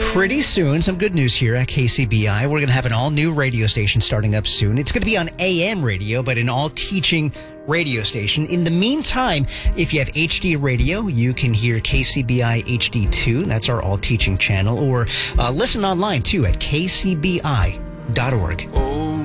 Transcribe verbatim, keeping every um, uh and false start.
Pretty soon, some good news here at K C B I. We're going to have an all-new radio station starting up soon. It's going to be on A M radio, but an all-teaching radio station. In the meantime, if you have H D radio, you can hear K C B I H D two. That's our all-teaching channel. Or uh, listen online, too, at k c b i dot org. Oh.